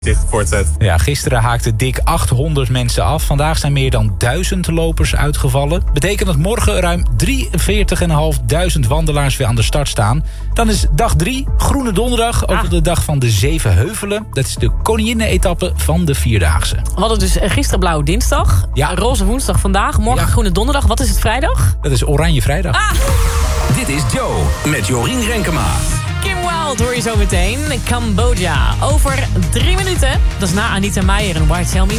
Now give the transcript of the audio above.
Dicht voortzet. Ja, gisteren haakten dik 800 mensen af. Vandaag zijn meer dan 1000 lopers uitgevallen. Betekent dat morgen ruim 43.500 wandelaars weer aan de start staan. Dan is dag 3, Groene Donderdag, ook de dag van de 7 heuvelen. Dat is de koninginnen-etappe van de Vierdaagse. We hadden dus gisteren Blauwe Dinsdag, Roze Woensdag vandaag, morgen Groene Donderdag. Wat is het vrijdag? Dat is Oranje Vrijdag. Dit is Joe met Jorien Renkema. Kim Wilde hoor je zo meteen. Cambodja. Over 3 minuten. Dat is na Anita Meijer en White Tell Me